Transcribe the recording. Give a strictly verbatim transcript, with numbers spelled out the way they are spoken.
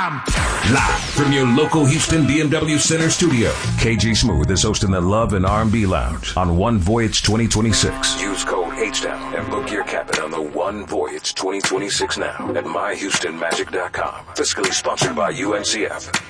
time. Live from your local Houston B M W Center studio, K G Smooth is hosting the Love and R and B Lounge on One Voyage twenty twenty-six. Use code H D O W and book your cabin on the One Voyage twenty twenty-six now at my houston magic dot com. Fiscally sponsored by U N C F.